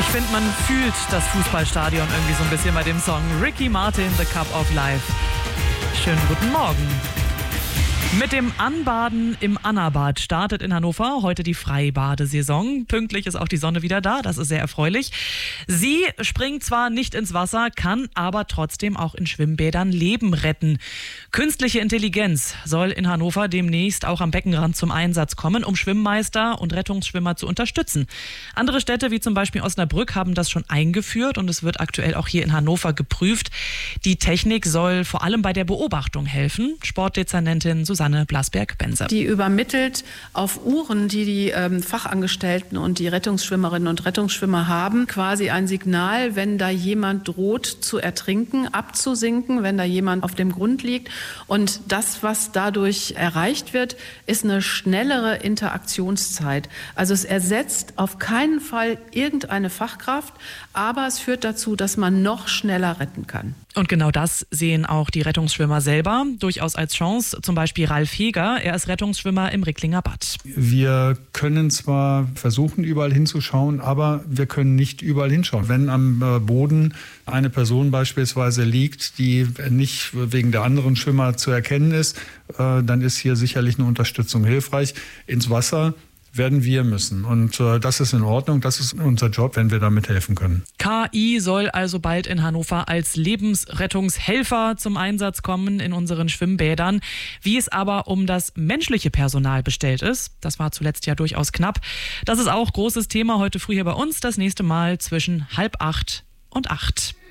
Ich finde, man fühlt das Fußballstadion irgendwie so ein bisschen bei dem Song Ricky Martin, The Cup of Life. Schönen guten Morgen. Mit dem Anbaden im Annabad startet in Hannover heute die Freibadesaison. Pünktlich ist auch die Sonne wieder da, das ist sehr erfreulich. Sie springt zwar nicht ins Wasser, kann aber trotzdem auch in Schwimmbädern Leben retten. Künstliche Intelligenz soll in Hannover demnächst auch am Beckenrand zum Einsatz kommen, um Schwimmmeister und Rettungsschwimmer zu unterstützen. Andere Städte wie zum Beispiel Osnabrück haben das schon eingeführt und es wird aktuell auch hier in Hannover geprüft. Die Technik soll vor allem bei der Beobachtung helfen. Sportdezernentin Susanne Blasberg-Bense. Die übermittelt auf Uhren, die Fachangestellten und die Rettungsschwimmerinnen und Rettungsschwimmer haben, quasi ein Signal, wenn da jemand droht zu ertrinken, abzusinken, wenn da jemand auf dem Grund liegt. Und das, was dadurch erreicht wird, ist eine schnellere Interaktionszeit. Also es ersetzt auf keinen Fall irgendeine Fachkraft, aber es führt dazu, dass man noch schneller retten kann. Und genau das sehen auch die Rettungsschwimmer selber durchaus als Chance. Zum Beispiel Ralf Heger, er ist Rettungsschwimmer im Ricklinger Bad. Wir können zwar versuchen, überall hinzuschauen, aber wir können nicht überall hinschauen. Wenn am Boden eine Person beispielsweise liegt, die nicht wegen der anderen Schwimmer zu erkennen ist, dann ist hier sicherlich eine Unterstützung hilfreich. Ins Wasser werden wir müssen. Und das ist in Ordnung, das ist unser Job, wenn wir damit helfen können. KI soll also bald in Hannover als Lebensrettungshelfer zum Einsatz kommen in unseren Schwimmbädern. Wie es aber um das menschliche Personal bestellt ist, das war zuletzt ja durchaus knapp. Das ist auch großes Thema heute früh hier bei uns. Das nächste Mal zwischen 7:30 und 8.